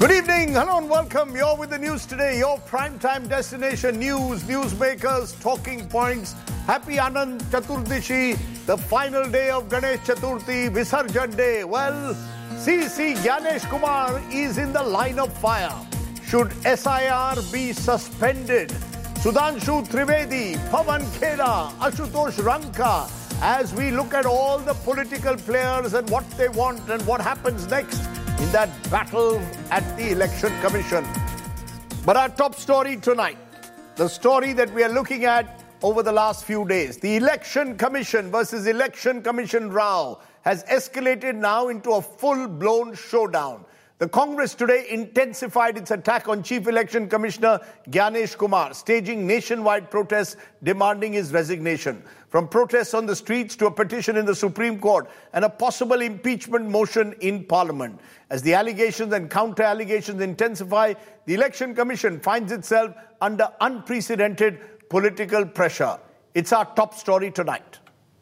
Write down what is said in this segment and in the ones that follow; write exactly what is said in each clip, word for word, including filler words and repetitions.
Good evening, hello and welcome. You're with the news today, your primetime destination news, newsmakers, talking points. Happy Anand Chaturdashi, the final day of Ganesh Chaturthi, Visarjan Day. Well, C C Gyanesh Kumar is in the line of fire. Should S I R be suspended? Sudhanshu Trivedi, Pawan Khera, Ashutosh Ranka, as we look at all the political players and what they want and what happens next in that battle at the Election Commission. But our top story tonight, the story that we are looking at over the last few days, the Election Commission versus Election Commission row has escalated now into a full-blown showdown. The Congress today intensified its attack on Chief Election Commissioner Gyanesh Kumar, staging nationwide protests demanding his resignation. From protests on the streets to a petition in the Supreme Court and a possible impeachment motion in Parliament. As the allegations and counter-allegations intensify, the Election Commission finds itself under unprecedented political pressure. It's our top story tonight.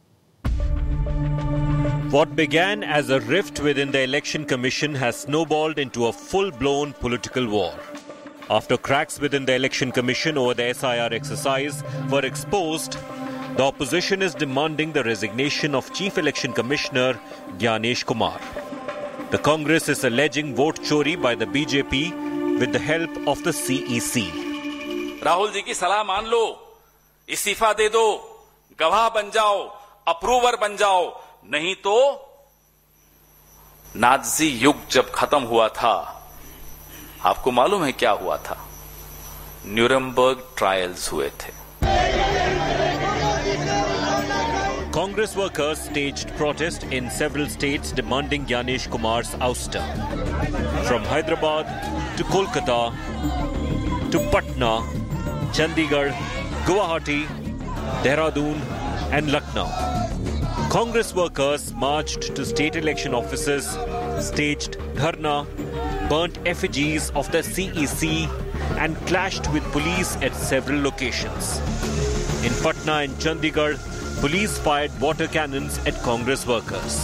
What began as a rift within the Election Commission has snowballed into a full-blown political war. After cracks within the Election Commission over the S I R exercise were exposed, the opposition is demanding the resignation of Chief Election Commissioner Gyanesh Kumar. The Congress is alleging vote chori by the B J P with the help of the C E C. Rahul ji की सलाह मान लो, इस्तीफा दे दो, गवाह बन जाओ, approver बन जाओ, नहीं तो नाज़ी युग जब खत्म हुआ था, आपको मालूम है क्या हुआ था? न्यूरमबर्ग ट्रायल्स हुए थे. Congress workers staged protest in several states demanding Gyanesh Kumar's ouster. From Hyderabad to Kolkata to Patna, Chandigarh, Guwahati, Dehradun and Lucknow. Congress workers marched to state election offices, staged dharna, burnt effigies of the C E C and clashed with police at several locations. In Patna and Chandigarh, police fired water cannons at Congress workers.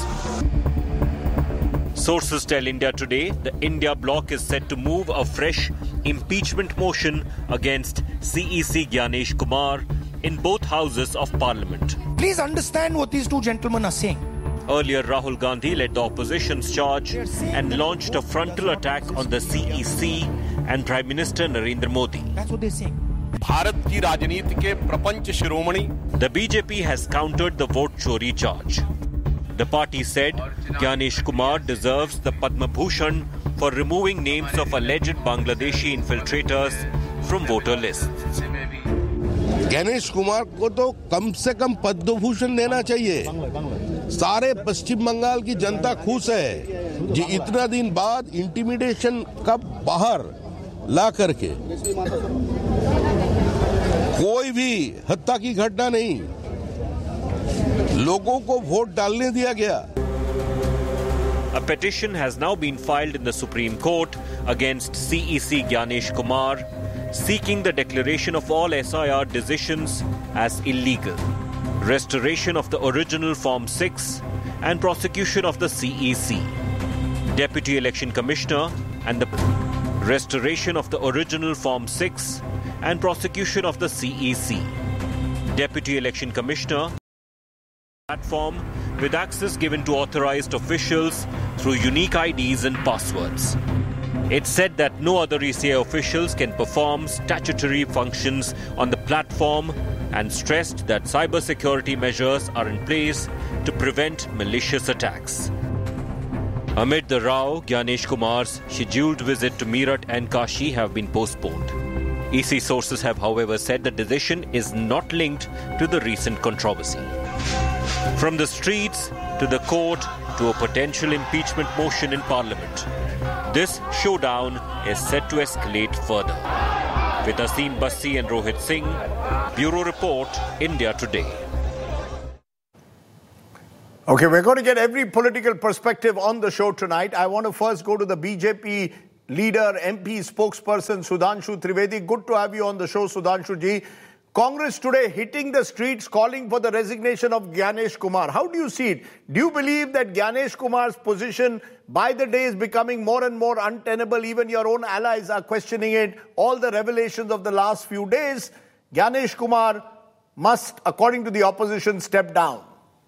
Sources tell India Today the India bloc is set to move a fresh impeachment motion against C E C Gyanesh Kumar in both houses of parliament. Please understand what these two gentlemen are saying. Earlier, Rahul Gandhi led the opposition's charge and launched a frontal attack on the C E C and Prime Minister Narendra Modi. That's what they're saying. Bharat की राजनीति के प्रपंच शिरोमणि. The B J P has countered the vote chori charge. The party said Gyanesh Kumar deserves the Padma Bhushan for removing names of alleged Bangladeshi infiltrators from voter lists. Ganesh Kumar को तो कम से कम पद्म भूषण देना चाहिए. सारे पश्चिम बंगाल की जनता खुश है जी इतना दिन बाद इंटिमिडेशन का बाहर ला करके कोई भी हत्या की घटना नहीं, लोगों को वोट डालने दिया गया. A petition has now been filed in the Supreme Court against C E C Gyanesh Kumar, seeking the declaration of all S I R decisions as illegal, restoration of the original Form six and prosecution of the C E C. Deputy Election Commissioner and the restoration of the original Form six and prosecution of the C E C. Deputy Election Commissioner platform with access given to authorized officials through unique I Ds and passwords. It said that no other E C I officials can perform statutory functions on the platform and stressed that cybersecurity measures are in place to prevent malicious attacks. Amid the row, Gyanesh Kumar's scheduled visit to Meerut and Kashi have been postponed. E C sources have, however, said the decision is not linked to the recent controversy. From the streets to the court to a potential impeachment motion in Parliament, this showdown is set to escalate further. With Asim Bassi and Rohit Singh, Bureau Report, India Today. Okay, we're going to get every political perspective on the show tonight. I want to first go to the B J P leader, M P spokesperson, Sudhanshu Trivedi. Good to have you on the show, Sudhanshu ji. Congress today hitting the streets calling for the resignation of Gyanesh Kumar. How do you see it? Do you believe that Gyanesh Kumar's position by the day is becoming more and more untenable? Even your own allies are questioning it. All the revelations of the last few days, Gyanesh Kumar must, according to the opposition, step down.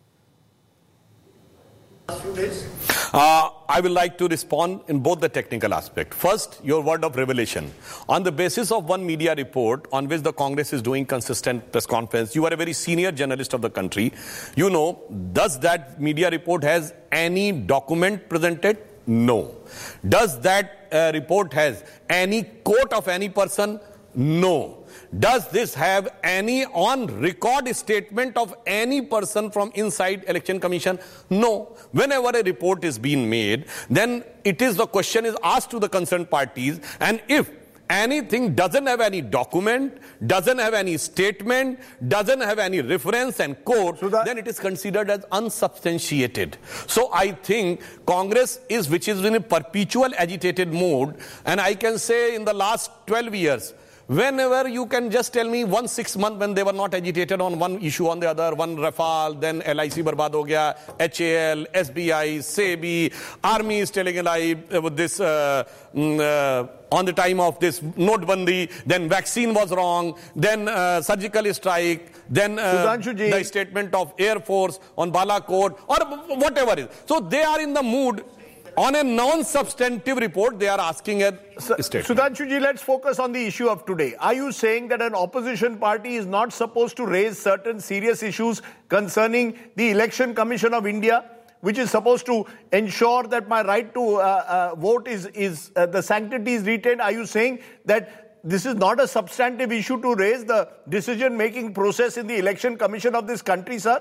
Uh, I will like to respond in both the technical aspect. First, your word of revelation. On the basis of one media report on which the Congress is doing consistent press conference, you are a very senior journalist of the country. You know, does that media report has any document presented? No. Does that uh, report has any quote of any person? No. Does this have any on-record statement of any person from inside Election Commission? No. Whenever a report is being made, then it is the question is asked to the concerned parties, and if anything doesn't have any document, doesn't have any statement, doesn't have any reference and quote, so then it is considered as unsubstantiated. So I think Congress is, which is in a perpetual agitated mode, and I can say in the last twelve years, whenever you can just tell me one six month when they were not agitated on one issue on the other, one Rafale, then L I C barbad ho gaya, H A L, S B I, S E B I, Army is telling a lie with this uh, uh, on the time of this Notebandi, then vaccine was wrong, then uh, surgical strike, then uh, the statement of Air Force on Balakot, or whatever it is. So they are in the mood. On a non-substantive report, they are asking a statement. Sudhanshuji, let's focus on the issue of today. Are you saying that an opposition party is not supposed to raise certain serious issues concerning the Election Commission of India, which is supposed to ensure that my right to uh, uh, vote is, is uh, the sanctity is retained? Are you saying that this is not a substantive issue to raise the decision-making process in the Election Commission of this country, sir?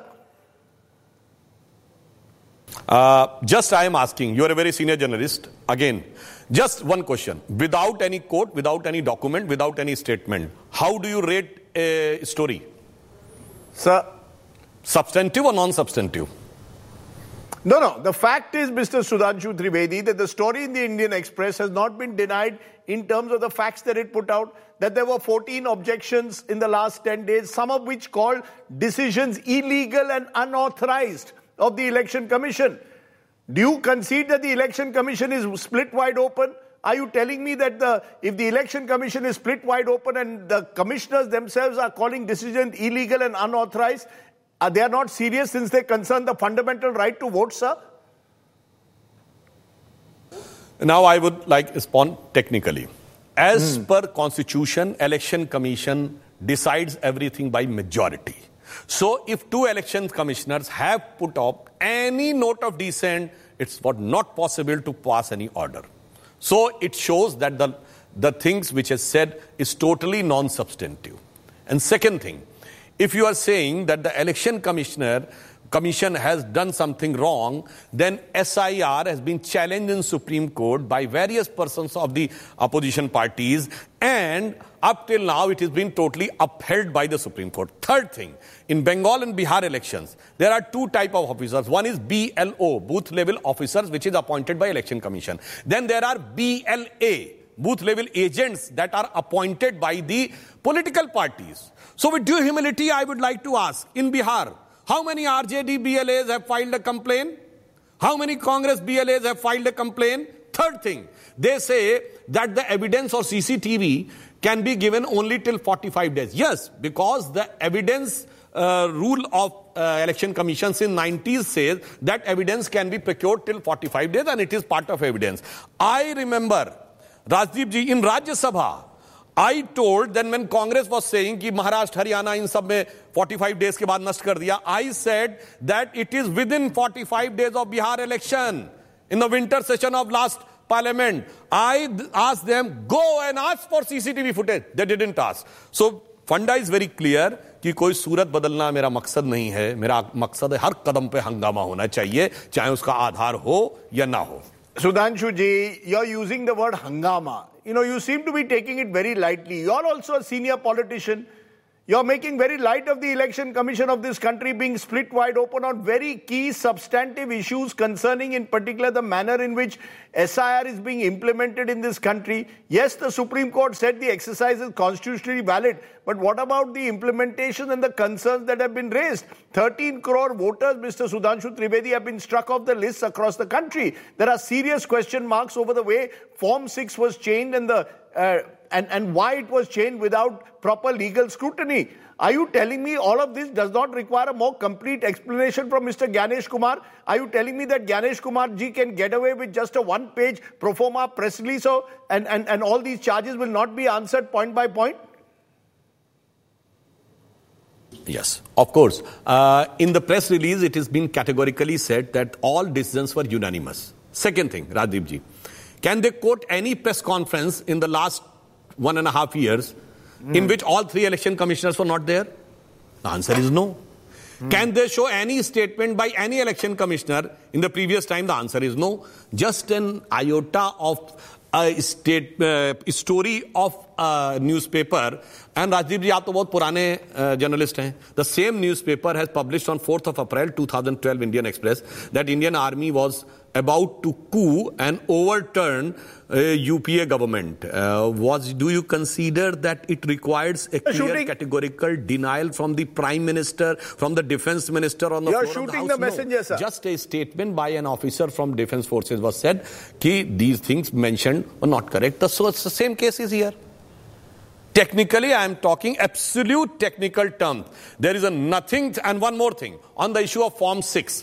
Uh, just I am asking, you are a very senior journalist, again, just one question. Without any quote, without any document, without any statement, how do you rate a story? Sir? Substantive or non-substantive? No, no. The fact is, Mister Sudhanshu Trivedi, that the story in the Indian Express has not been denied in terms of the facts that it put out, that there were fourteen objections in the last ten days, some of which called decisions illegal and unauthorized of the Election Commission. Do you concede that the Election Commission is split wide open? Are you telling me that the if the Election Commission is split wide open and the commissioners themselves are calling decisions illegal and unauthorized, are they are not serious since they concern the fundamental right to vote, sir? Now I would like to respond technically. As mm. per Constitution, Election Commission decides everything by majority. So if two election commissioners have put up any note of dissent, it's not possible to pass any order. So it shows that the, the things which is said is totally non-substantive. And second thing, if you are saying that the election commissioner commission has done something wrong, then S I R has been challenged in Supreme Court by various persons of the opposition parties, and up till now it has been totally upheld by the Supreme Court. Third thing, in Bengal and Bihar elections, there are two type of officers. One is B L O, booth level officers, which is appointed by Election Commission. Then there are B L A, booth level agents that are appointed by the political parties. So with due humility, I would like to ask, in Bihar, how many R J D B L As have filed a complaint? How many Congress B L As have filed a complaint? Third thing, they say that the evidence or C C T V can be given only till forty-five days. Yes, because the evidence uh, rule of uh, election commissions in nineties says that evidence can be procured till forty-five days and it is part of evidence. I remember, Rajdeep ji, in Rajya Sabha, I told then when Congress was saying कि महाराष्ट्र हरियाणा इन सब में forty-five days के बाद नष्ट कर दिया, I said that it is within forty-five days of Bihar election in the winter session of last parliament. I asked them, go and ask for C C T V footage. They didn't ask. So फंडा is very clear कि कोई सूरत बदलना मेरा मकसद नहीं है. मेरा मकसद है हर कदम पे हंगामा होना चाहिए, चाहे उसका आधार हो या ना हो. Sudhanshu ji, you're using the word hangama. You know, you seem to be taking it very lightly. You're also a senior politician. You're making very light of the Election Commission of this country being split wide open on very key substantive issues concerning in particular the manner in which S I R is being implemented in this country. Yes, the Supreme Court said the exercise is constitutionally valid, but what about the implementation and the concerns that have been raised? thirteen crore voters, Mister Sudhanshu Trivedi, have been struck off the lists across the country. There are serious question marks over the way Form six was changed and the uh, And, and why it was changed without proper legal scrutiny. Are you telling me all of this does not require a more complete explanation from Mister Gyanesh Kumar? Are you telling me that Gyanesh Kumar ji can get away with just a one-page pro forma press release so, and, and, and all these charges will not be answered point by point? Yes, of course. Uh, in the press release, it has been categorically said that all decisions were unanimous. Second thing, Rajiv ji, can they quote any press conference in the last one and a half years mm. in which all three election commissioners were not there? The answer is no. Mm. Can they show any statement by any election commissioner in the previous time? The answer is no. Just an iota of a state uh, story of a newspaper. And Rajiv ji, aap to bahut purane uh, journalist hain. The same newspaper has published on fourth of April twenty twelve Indian Express that Indian Army was about to coup and overturn uh, U P A government. Uh, was do you consider that it requires a clear shooting. categorical denial from the Prime Minister, from the Defence Minister on the You're floor shooting of the, the House? messenger, no. sir. Just a statement by an officer from Defence Forces was said that these things mentioned were not correct. So it's the same case is here. Technically, I am talking absolute technical terms. There is a nothing, and one more thing, on the issue of Form six.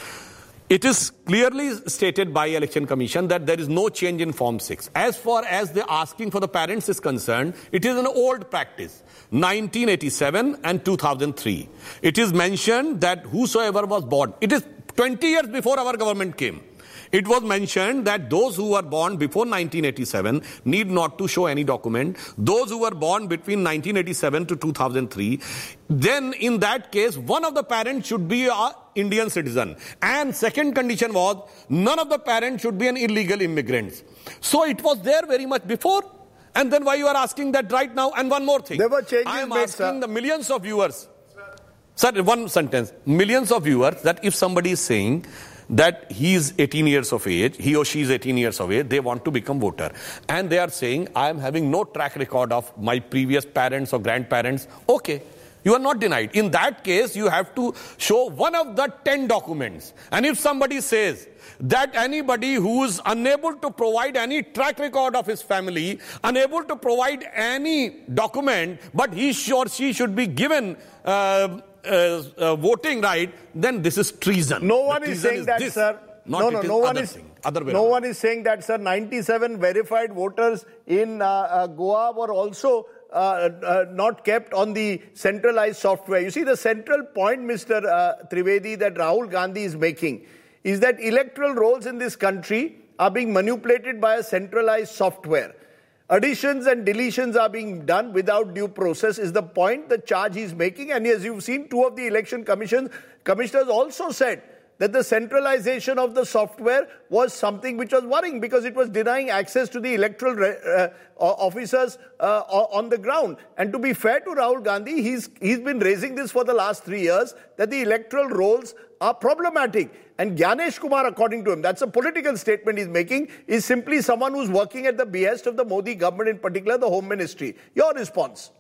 It is clearly stated by Election Commission that there is no change in Form six. As far as the asking for the parents is concerned, it is an old practice, nineteen eighty-seven and two thousand three. It is mentioned that whosoever was born, it is twenty years before our government came. It was mentioned that those who were born before nineteen eighty-seven need not to show any document. Those who were born between nineteen eighty-seven to two thousand three, then in that case, one of the parents should be an Indian citizen. And second condition was, none of the parents should be an illegal immigrant. So it was there very much before. And then why you are asking that right now? And one more thing. There were changes I am made, asking sir. the millions of viewers. Sir, one sentence. Millions of viewers, that if somebody is saying that he is eighteen years of age, he or she is eighteen years of age, they want to become voter. And they are saying, I am having no track record of my previous parents or grandparents. Okay, you are not denied. In that case, you have to show one of the ten documents. And if somebody says that anybody who is unable to provide any track record of his family, unable to provide any document, but he or she should be given uh, Uh, uh, voting right, then this is treason. No one the is saying is that, this, sir. Not no, it no, is no one other is. Thing, other way no around. one is saying that, sir. ninety-seven verified voters in uh, uh, Goa were also uh, uh, not kept on the centralized software. You see, the central point, Mister Uh, Trivedi, that Rahul Gandhi is making is that electoral rolls in this country are being manipulated by a centralized software. Additions and deletions are being done without due process is the point, the charge he's making. And as you've seen, two of the election commissions, commissioners also said that the centralization of the software was something which was worrying because it was denying access to the electoral uh, officers uh, on the ground. And to be fair to Rahul Gandhi, he's, he's been raising this for the last three years, that the electoral rolls are problematic. And Gyanesh Kumar, according to him, that's a political statement he's making, is simply someone who's working at the behest of the Modi government, in particular the Home Ministry. Your response?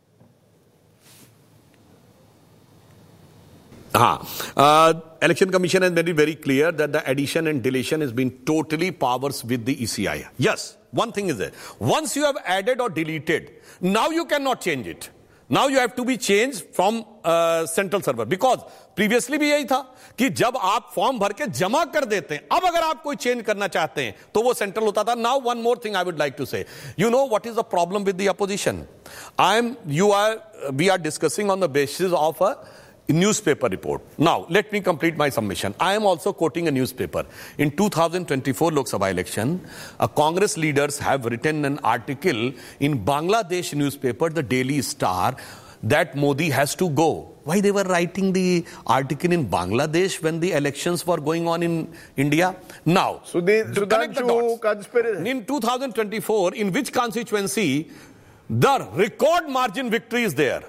Uh, uh, Election Commission has made it very clear that the addition and deletion has been totally powers with the E C I. Yes, one thing is that once you have added or deleted, now you cannot change it. Now you have to be changed from uh, central server because previously भी यही था कि जब आप form भर के जमा कर देते हैं, अब अगर आप कोई चेंज करना चाहते हैं तो वो सेंट्रल होता था. Now one more thing I would like to say. You know what is the problem with the opposition? I am, you are, we are discussing on the basis of a newspaper report. Now, let me complete my submission. I am also quoting a newspaper. In two thousand twenty-four Lok Sabha election, uh, Congress leaders have written an article in Bangladesh newspaper, the Daily Star, that Modi has to go. Why they were writing the article in Bangladesh when the elections were going on in India? Now, so they, to connect the dots, conspiracy. In two thousand twenty-four, in which constituency the record margin victory is there?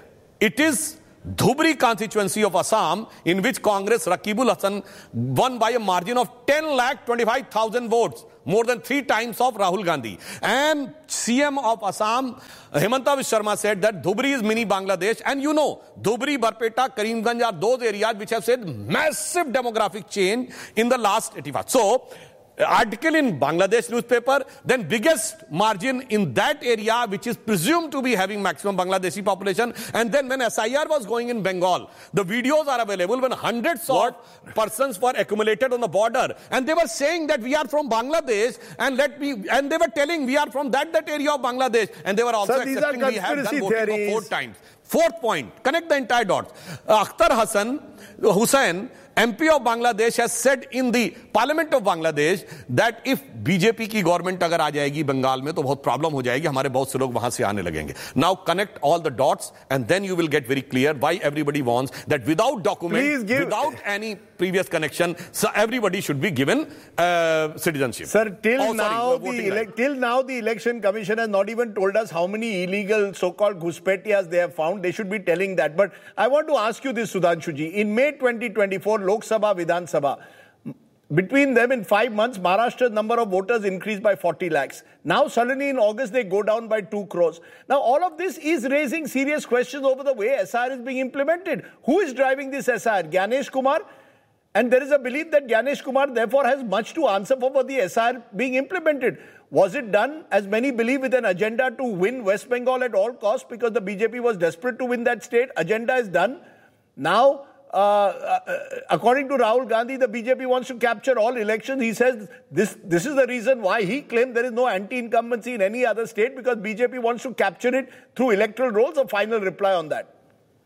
It is Dhubri constituency of Assam, in which Congress Rakibul Hasan won by a margin of ten lakh twenty-five thousand votes, more than three times of Rahul Gandhi. And C M of Assam, Himanta Biswa Sharma, said that Dhubri is mini Bangladesh. And you know, Dhubri, Barpeta, Karimganj are those areas which have seen massive demographic change in the last eighty-five. So, article in Bangladesh newspaper, then biggest margin in that area which is presumed to be having maximum Bangladeshi population. And then when S I R was going in Bengal, the videos are available when hundreds what? of persons were accumulated on the border, and they were saying that we are from Bangladesh, and let me, and they were telling we are from that that area of Bangladesh, and they were also Sir, these are accepting we have done voting theories. for four times. Fourth point, connect the entire dots. Uh, Akhtar Hassan Hussain, M P of Bangladesh, has said in the Parliament of Bangladesh that if B J P की government अगर आ जाएगी बंगाल में तो बहुत problem हो जाएगी, हमारे बहुत से लोग वहां से आने लगेंगे. Now connect all the dots and then you will get very clear why everybody wants that without document, give... without any previous connection, so everybody should be given uh, citizenship. Sir, till oh, now sorry, the ele- till now the election commission has not even told us how many illegal so-called ghuspetias they have found. They should be telling that. But I want to ask you this, Sudhanshu ji. In May twenty twenty-four, Lok Sabha, Vidhan Sabha, between them in five months, Maharashtra's number of voters increased by forty lakhs. Now suddenly in August they go down by two crores. Now all of this is raising serious questions over the way S I R is being implemented. Who is driving this S I R? Gyanesh Kumar? And there is a belief that Gyanesh Kumar therefore has much to answer for for the S I R being implemented. Was it done, as many believe, with an agenda to win West Bengal at all costs because the B J P was desperate to win that state? Agenda is done. Now, uh, uh, according to Rahul Gandhi, the B J P wants to capture all elections. He says this, this is the reason why he claimed there is no anti-incumbency in any other state, because B J P wants to capture it through electoral rolls. A final reply on that.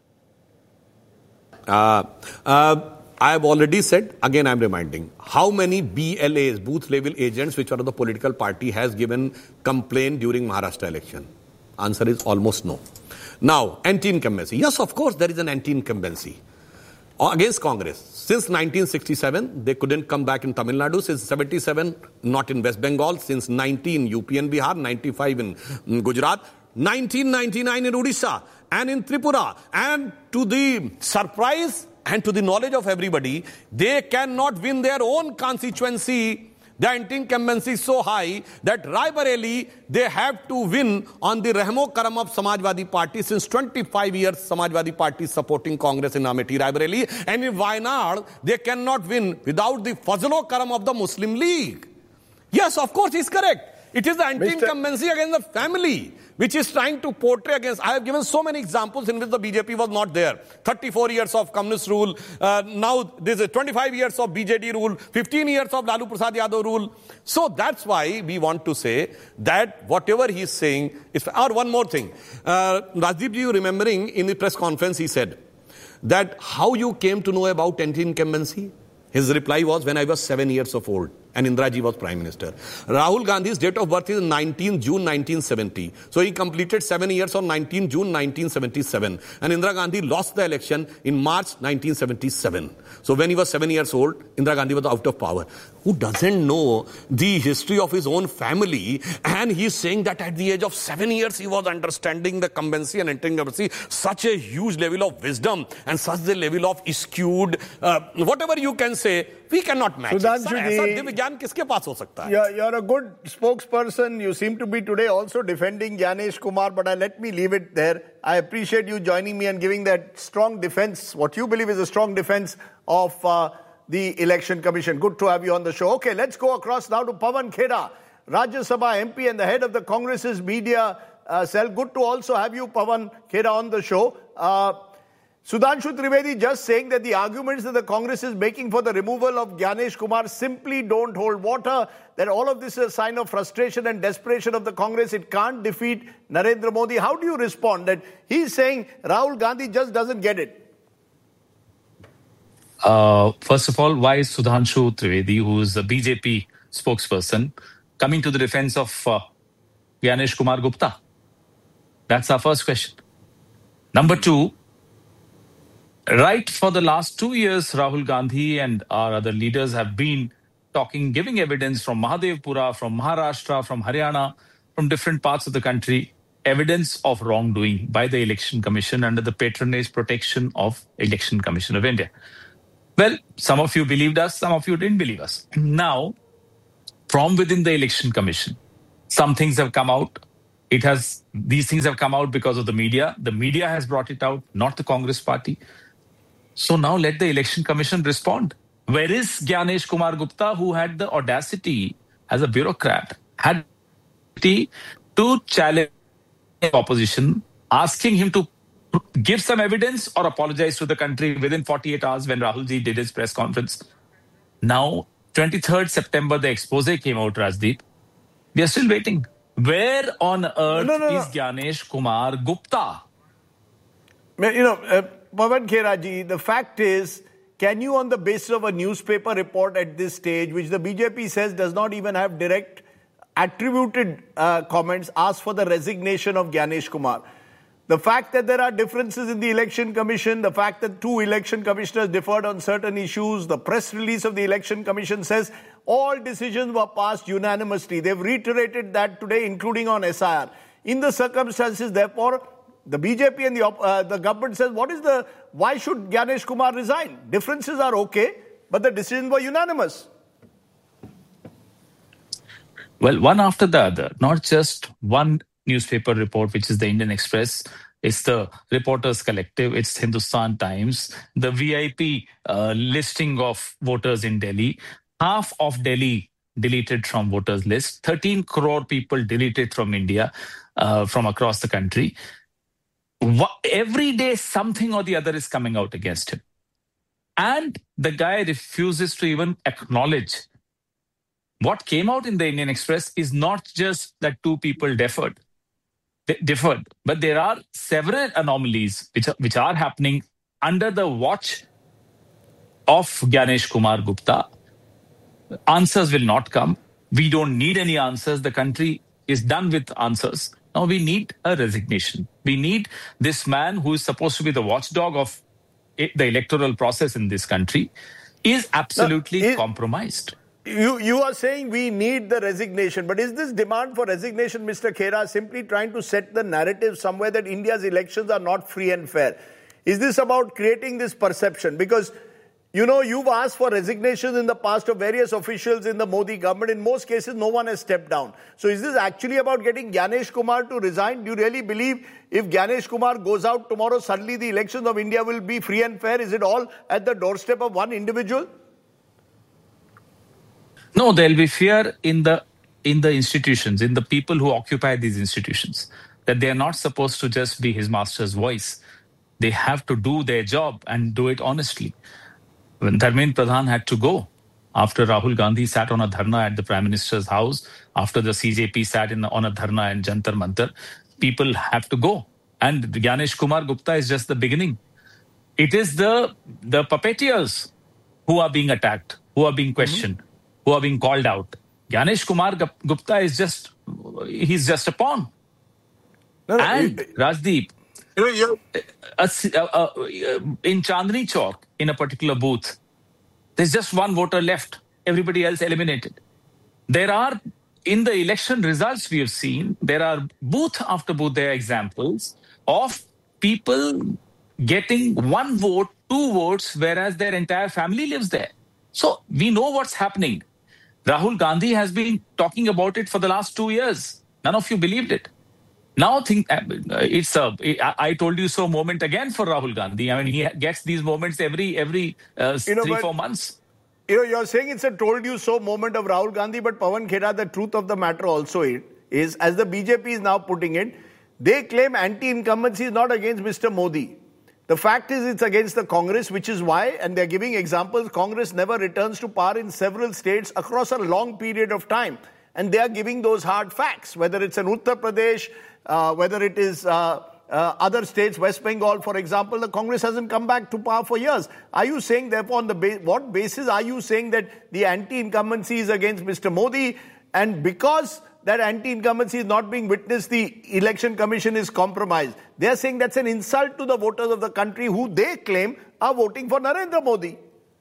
Uh, uh, I have already said, again I am reminding, how many B L As, booth level agents, which are of the political party, has given complaint during Maharashtra election? Answer is almost no. Now, anti-incumbency. Yes, of course, there is an anti-incumbency against Congress. Since nineteen sixty-seven, they couldn't come back in Tamil Nadu. Since seventy-seven, not in West Bengal. Since nineteen, U P and Bihar. ninety-five in Gujarat. nineteen ninety-nine in Odisha. And in Tripura. And to the surprise and to the knowledge of everybody, they cannot win their own constituency. The anti-incumbency is so high that Raebareli, they have to win on the Rehmo Karam of Samajwadi Party. Since twenty-five years, Samajwadi Party is supporting Congress in Amethi, Raebareli. And in Wayanad, they cannot win without the Fazlo Karam of the Muslim League. Yes, of course, he's correct. It is the anti-incumbency against the family which is trying to portray against. I have given so many examples in which the B J P was not there. thirty-four years of communist rule. Uh, now there's a twenty-five years of B J D rule. fifteen years of Lalu Prasad Yadav rule. So that's why we want to say that whatever he is saying is... Or one more thing. Uh, Rajdeep ji, you remembering in the press conference he said that how you came to know about anti-incumbency? His reply was, when I was seven years of old and Indira ji was Prime Minister. Rahul Gandhi's date of birth is nineteenth June nineteen seventy. So he completed seven years on nineteenth June nineteen seventy-seven. And Indira Gandhi lost the election in March nineteen seventy-seven. So when he was seven years old, Indira Gandhi was out of power. Who doesn't know the history of his own family? And he's saying that at the age of seven years, he was understanding the incumbency and anti-incumbency. Such a huge level of wisdom and such the level of skewed, uh, whatever you can say, we cannot match. You're, you're a good spokesperson. You seem to be today also defending Gyanesh Kumar, but uh, let me leave it there. I appreciate you joining me and giving that strong defense, what you believe is a strong defense of uh, the Election Commission. Good to have you on the show. Okay, let's go across now to Pawan Khera, Rajya Sabha M P and the head of the Congress's media uh, cell. Good to also have you, Pawan Khera, on the show. Uh, Sudhanshu Trivedi just saying that the arguments that the Congress is making for the removal of Gyanesh Kumar simply don't hold water, that all of this is a sign of frustration and desperation of the Congress. It can't defeat Narendra Modi. How do you respond that he's saying Rahul Gandhi just doesn't get it? Uh, first of all, why is Sudhanshu Trivedi, who is the B J P spokesperson, coming to the defense of uh, Gyanesh Kumar Gupta? That's our first question. Number two, right for the last two years, Rahul Gandhi and our other leaders have been talking, giving evidence from Mahadevpura, from Maharashtra, from Haryana, from different parts of the country, evidence of wrongdoing by the Election Commission under the patronage protection of Election Commission of India. Well, some of you believed us, some of you didn't believe us. Now, from within the Election Commission, some things have come out. It has these things have come out because of the media. The media has brought it out, not the Congress party. So now let the Election Commission respond. Where is Gyanesh Kumar Gupta, who had the audacity as a bureaucrat, had the to challenge the opposition, asking him to give some evidence or apologize to the country within forty-eight hours when Rahul Ji did his press conference. Now, twenty-third September, the expose came out, Rajdeep. We are still waiting. Where on earth no, no, no. is Gyanesh Kumar Gupta? You know, uh, Pawan Khera ji, the fact is, can you, on the basis of a newspaper report at this stage, which the B J P says does not even have direct attributed uh, comments, ask for the resignation of Gyanesh Kumar? The fact that there are differences in the Election Commission, the fact that two election commissioners differed on certain issues, the press release of the Election Commission says all decisions were passed unanimously. They've reiterated that today, including on S I R. In the circumstances, therefore, the B J P and the, uh, the government says, what is the, why should Gyanesh Kumar resign? Differences are okay, but the decisions were unanimous. Well, one after the other, not just one newspaper report, which is the Indian Express. It's the Reporters Collective. It's Hindustan Times. The V I P uh, listing of voters in Delhi. Half of Delhi deleted from voters list. thirteen crore people deleted from India, uh, from across the country. Every day, something or the other is coming out against him. And the guy refuses to even acknowledge. What came out in the Indian Express is not just that two people differed. differed. But there are several anomalies which are, which are happening under the watch of Gyanesh Kumar Gupta. Answers will not come. We don't need any answers. The country is done with answers. Now we need a resignation. We need this man who is supposed to be the watchdog of the electoral process in this country is absolutely now, it, compromised. You, you are saying we need the resignation, but is this demand for resignation, Mister Khera, simply trying to set the narrative somewhere that India's elections are not free and fair? Is this about creating this perception? Because, you know, you've asked for resignations in the past of various officials in the Modi government. In most cases, no one has stepped down. So is this actually about getting Gyanesh Kumar to resign? Do you really believe if Gyanesh Kumar goes out tomorrow, suddenly the elections of India will be free and fair? Is it all at the doorstep of one individual? No, there'll be fear in the in the institutions, in the people who occupy these institutions, that they are not supposed to just be his master's voice. They have to do their job and do it honestly. When Dharmendra Pradhan had to go, after Rahul Gandhi sat on a dharna at the Prime Minister's house, after the C J P sat in, on a dharna in Jantar Mantar, people have to go. And Gyanesh Kumar Gupta is just the beginning. It is the, the puppeteers who are being attacked, who are being questioned. Mm-hmm. Who are being called out. Gyanesh Kumar Gupta is just, he's just a pawn. No, no, and it, Rajdeep, you know, uh, uh, uh, in Chandni Chowk, in a particular booth, there's just one voter left, everybody else eliminated. There are, in the election results we have seen, there are booth after booth, there are examples of people getting one vote, two votes, whereas their entire family lives there. So we know what's happening. Rahul Gandhi has been talking about it for the last two years. None of you believed it. Now think it's a I told you so moment again for Rahul Gandhi. I mean, he gets these moments every every uh, you know, three, but, four months. You know, you're saying it's a told you so moment of Rahul Gandhi, but Pawan Khera, the truth of the matter also is, as the B J P is now putting it, they claim anti-incumbency is not against Mister Modi. The fact is it's against the Congress, which is why, and they're giving examples, Congress never returns to power in several states across a long period of time. And they are giving those hard facts, whether it's in Uttar Pradesh, uh, whether it is uh, uh, other states, West Bengal, for example, the Congress hasn't come back to power for years. Are you saying, therefore, on the ba- what basis are you saying that the anti-incumbency is against Mister Modi? And because that anti-incumbency is not being witnessed, the Election Commission is compromised. They are saying that's an insult to the voters of the country who they claim are voting for Narendra Modi.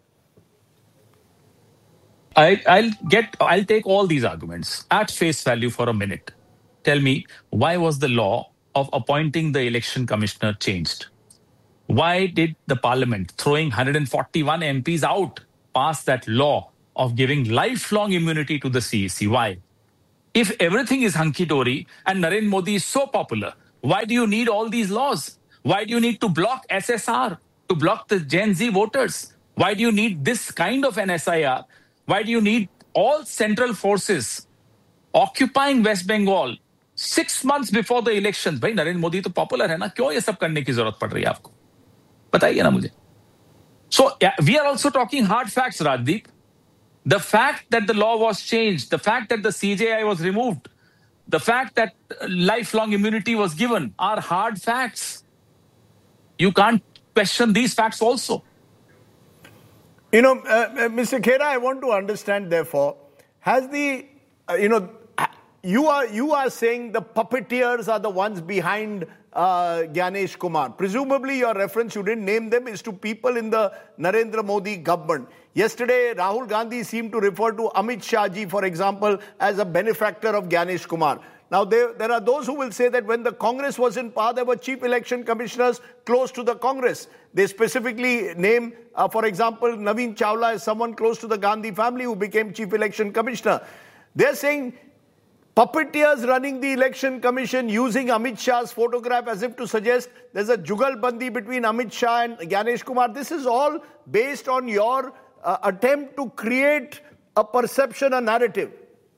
I, I'll get. I'll take all these arguments at face value for a minute. Tell me, why was the law of appointing the election commissioner changed? Why did the parliament, throwing one hundred forty-one M Ps out, pass that law of giving lifelong immunity to the C E C? Why? If everything is hunky-dory and Narendra Modi is so popular, why do you need all these laws? Why do you need to block S S R, to block the Gen Z voters? Why do you need this kind of an S I R? Why do you need all central forces occupying West Bengal six months before the elections? भाई नरेंद्र मोदी तो popular है ना, क्यों ये सब करने की जरूरत पड़ रही है आपको? बताइए ना मुझे. So yeah, we are also talking hard facts, Rajdeep. The fact that the law was changed, the fact that the C J I was removed, the fact that lifelong immunity was given are hard facts. You can't question these facts also. You know, uh, Mister Khera, I want to understand, therefore, has the, uh, you know, you are, you are saying the puppeteers are the ones behind uh, Gyanesh Kumar. Presumably, your reference, you didn't name them, is to people in the Narendra Modi government. Yesterday, Rahul Gandhi seemed to refer to Amit Shah ji, for example, as a benefactor of Gyanesh Kumar. Now, there, there are those who will say that when the Congress was in power, there were chief election commissioners close to the Congress. They specifically name, uh, for example, Naveen Chawla as someone close to the Gandhi family who became chief election commissioner. They're saying puppeteers running the election commission using Amit Shah's photograph as if to suggest there's a jugalbandi between Amit Shah and Gyanesh Kumar. This is all based on your uh, attempt to create a perception, a narrative.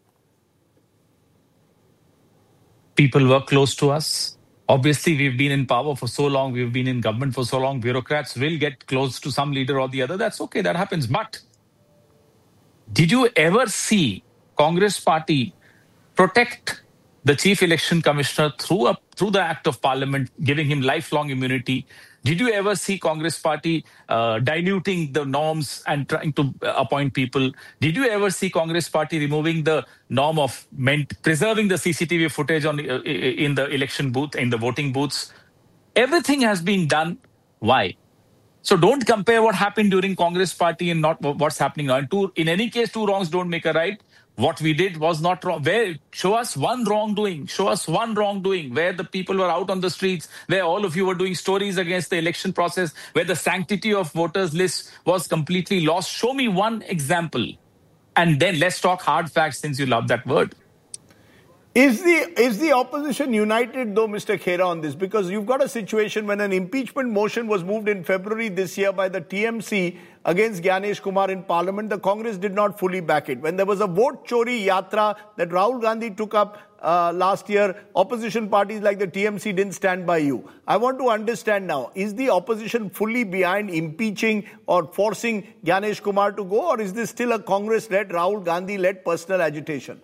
People were close to us. Obviously, we've been in power for so long. We've been in government for so long. Bureaucrats will get close to some leader or the other. That's okay. That happens. But did you ever see Congress party protect the chief election commissioner through a, through the act of parliament, giving him lifelong immunity? Did you ever see Congress party uh, diluting the norms and trying to appoint people? Did you ever see Congress party removing the norm of meant preserving the C C T V footage on uh, in the election booth, in the voting booths? Everything has been done. Why? So don't compare what happened during Congress party and not what's happening now. And two, in any case, two wrongs don't make a right. What we did was not wrong. Where, show us one wrongdoing. Show us one wrongdoing where the people were out on the streets, where all of you were doing stories against the election process, where the sanctity of voters' list was completely lost. Show me one example. And then let's talk hard facts, since you love that word. Is the, is the opposition united, though, Mister Khera, on this? Because you've got a situation when an impeachment motion was moved in February this year by the T M C against Gyanesh Kumar in Parliament, the Congress did not fully back it. When there was a vote chori yatra that Rahul Gandhi took up uh, last year, opposition parties like the T M C didn't stand by you. I want to understand now, is the opposition fully behind impeaching or forcing Gyanesh Kumar to go, or is this still a Congress-led, Rahul Gandhi-led personal agitation?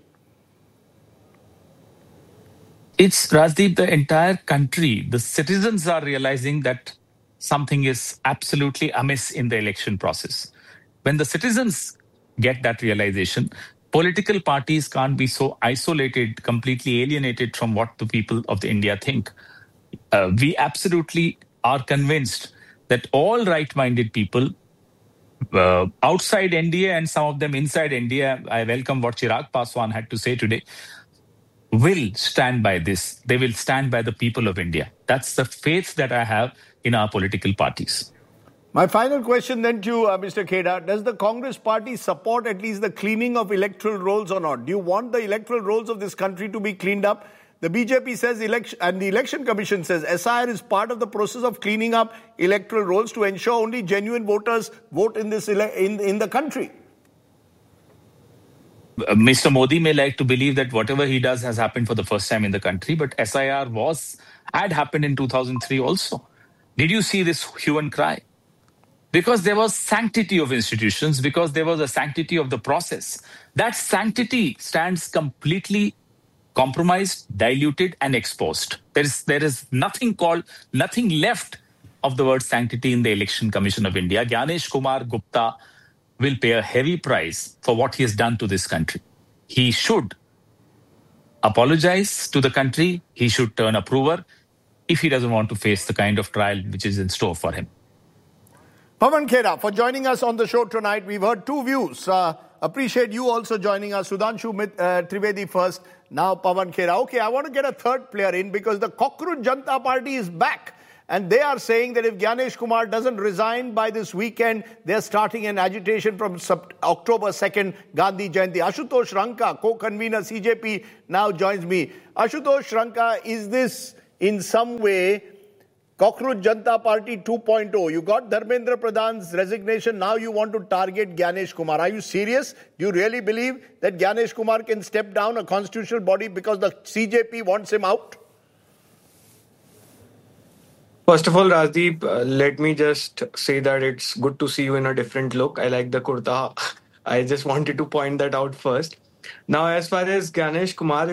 It's, Rajdeep, the entire country, the citizens are realizing that something is absolutely amiss in the election process. When the citizens get that realization, political parties can't be so isolated, completely alienated from what the people of the India think. Uh, we absolutely are convinced that all right-minded people uh, outside N D A and some of them inside N D A, I welcome what Chirag Paswan had to say today, will stand by this. They will stand by the people of India. That's the faith that I have in our political parties. My final question then to you, uh, Mister Khera, does the Congress party support at least the cleaning of electoral rolls or not? Do you want the electoral rolls of this country to be cleaned up? The B J P says, election, and the Election Commission says, S I R is part of the process of cleaning up electoral rolls to ensure only genuine voters vote in, this ele- in, in the country. Mister Modi may like to believe that whatever he does has happened for the first time in the country, but S I R was had happened in two thousand three also. Did you see this hue and cry? Because there was sanctity of institutions, because there was a sanctity of the process. That sanctity stands completely compromised, diluted, and exposed. There is there is nothing called, nothing left of the word sanctity in the Election Commission of India. Gyanesh Kumar Gupta will pay a heavy price for what he has done to this country. He should apologize to the country. He should turn approver if he doesn't want to face the kind of trial which is in store for him. Pawan Khera, for joining us on the show tonight. We've heard two views. Uh, appreciate you also joining us. Sudhanshu Mit, uh, Trivedi first, now Pawan Khera. Okay, I want to get a third player in because the Cockroach Janata Party is back. And they are saying that if Gyanesh Kumar doesn't resign by this weekend, they're starting an agitation from October second, Gandhi Jayanti. Ashutosh Ranka, co-convener C J P, now joins me. Ashutosh Ranka, is this in some way Cockroach Janata Party two point oh? You got Dharmendra Pradhan's resignation, now you want to target Gyanesh Kumar. Are you serious? Do you really believe that Gyanesh Kumar can step down a constitutional body because the C J P wants him out? First of all, Rajdeep, uh, let me just say that it's good to see you in a different look. I like the kurta. I just wanted to point that out first. Now, as far as Gyanesh Kumar